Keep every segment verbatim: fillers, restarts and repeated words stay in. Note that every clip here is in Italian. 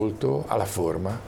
molto alla forma,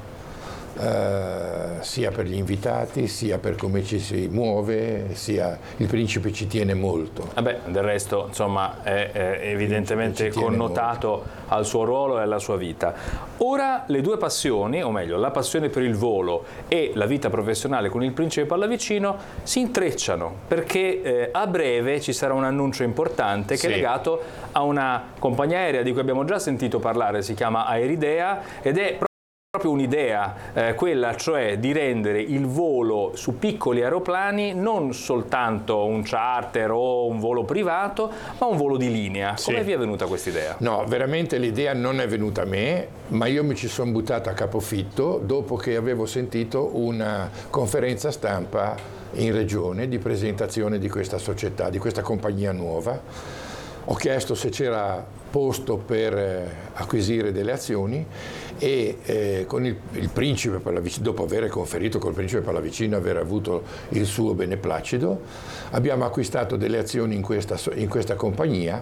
eh, sia per gli invitati, sia per come ci si muove, sia il principe ci tiene molto. Vabbè, del resto, insomma, è, è evidentemente connotato molto al suo ruolo e alla sua vita. Ora le due passioni, o meglio, la passione per il volo e la vita professionale con il principe Pallavicino si intrecciano, perché eh, a breve ci sarà un annuncio importante che sì. è legato a una compagnia aerea di cui abbiamo già sentito parlare, si chiama Aeridea, ed è proprio un'idea, eh, quella cioè di rendere il volo su piccoli aeroplani non soltanto un charter o un volo privato, ma un volo di linea. Come sì. vi è venuta questa idea? No, veramente l'idea non è venuta a me, ma io mi ci sono buttato a capofitto dopo che avevo sentito una conferenza stampa in regione di presentazione di questa società, di questa compagnia nuova. Ho chiesto se c'era posto per eh, acquisire delle azioni e eh, con il, il principe Pallavicino, dopo aver conferito col principe Pallavicino, aver avuto il suo beneplacito, abbiamo acquistato delle azioni in questa, in questa compagnia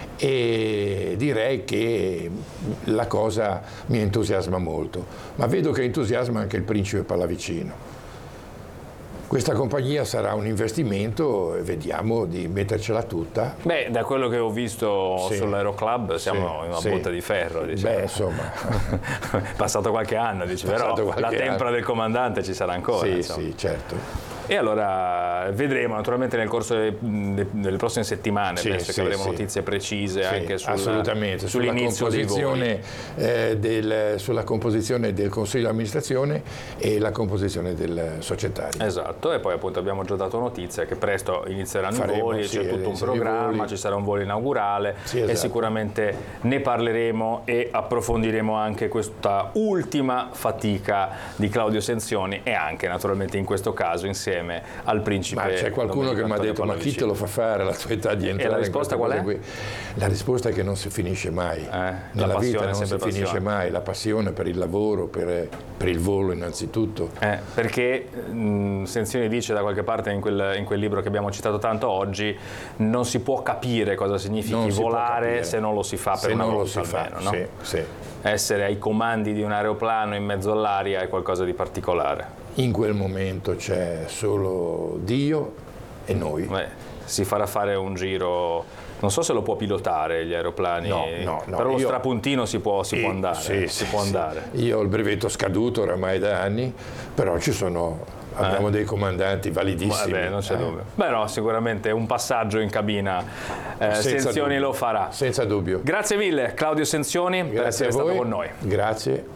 e direi che la cosa mi entusiasma molto, ma vedo che entusiasma anche il principe Pallavicino. Questa compagnia sarà un investimento e vediamo di mettercela tutta. Beh, da quello che ho visto sì. sull'Aeroclub siamo sì. in una sì. botta di ferro. Diciamo. Beh, insomma. passato qualche anno, dice, però la tempra del comandante ci sarà ancora. Sì, insomma. sì, certo. E allora vedremo naturalmente nel corso delle, delle prossime settimane, sì, penso sì, che avremo sì. notizie precise sì, anche sul, assolutamente. sull'inizio sulla composizione, eh, del, sulla composizione del Consiglio di amministrazione e la composizione del societario. Esatto, e poi appunto abbiamo già dato notizia che presto inizieranno Faremo, i voli, sì, c'è tutto un programma, ci sarà un volo inaugurale sì, esatto. e sicuramente ne parleremo e approfondiremo anche questa ultima fatica di Claudio Senzioni e anche naturalmente in questo caso insieme al principe. Ma c'è qualcuno che mi ha detto: ma chi te lo fa fare alla tua età di entrare? E la risposta qual è? Qui? La risposta è che non si finisce mai. Eh, Nella vita non si passione. finisce mai. La passione per il lavoro, per, per il volo innanzitutto. Eh, perché mh, Senzioni dice da qualche parte in quel, in quel libro che abbiamo citato tanto oggi, non si può capire cosa significhi volare se non lo si fa per se una non volta lo si almeno, fa, no? sì, sì. Essere ai comandi di un aeroplano in mezzo all'aria è qualcosa di particolare. In quel momento c'è solo Dio e noi. Beh, si farà fare un giro, non so se lo può pilotare gli aeroplani, no, no, no. però lo Io, strapuntino si può, si sì, può andare. Sì, si sì, può sì. andare. Io ho il brevetto scaduto oramai da anni, però ci sono... Abbiamo eh. dei comandanti validissimi. Vabbè, non c'è eh. dubbio. Beh no, sicuramente un passaggio in cabina eh, Senzioni dubbio. lo farà. Senza dubbio. Grazie mille Claudio Senzioni Grazie per essere a voi. stato con noi. Grazie.